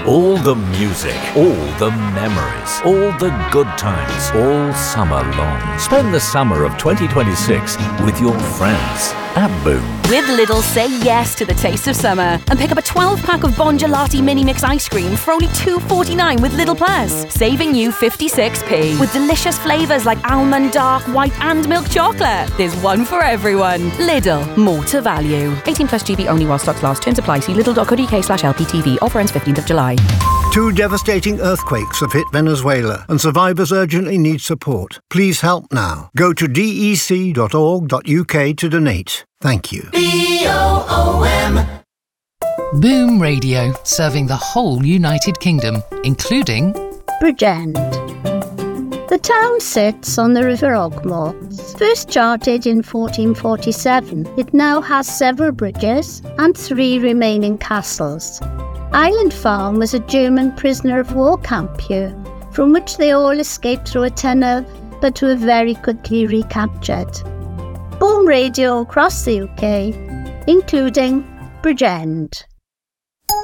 All the music, all the memories, all the good times, all summer long. Spend the summer of 2026 with your friends at Boom. With Lidl, say yes to the taste of summer and pick up a 12-pack of Bon Gelati Mini Mix ice cream for only $2.49 with Lidl Plus, saving you 56p. With delicious flavours like almond, dark, white and milk chocolate. There's one for everyone. Lidl, more to value. 18 plus GB only while stocks last. Terms apply. See lidl.co.uk/LPTV. Offer ends 15th of July. 2 devastating earthquakes have hit Venezuela and survivors urgently need support. Please help now. Go to dec.org.uk to donate. Thank you. BOOM. Boom Radio, serving the whole United Kingdom, including Bridgend. The town sits on the River Ogmore. First charted in 1447, it now has several bridges and 3 remaining castles. Island Farm was a German prisoner of war camp here, from which they all escaped through a tunnel, but were very quickly recaptured. Boom Radio across the UK, including Bridgend.